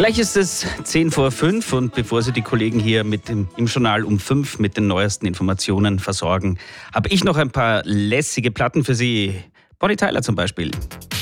Gleich ist es 10 vor 5 und bevor Sie die Kollegen hier im Journal um 5 mit den neuesten Informationen versorgen, habe ich noch ein paar lässige Platten für Sie. Bonnie Tyler zum Beispiel.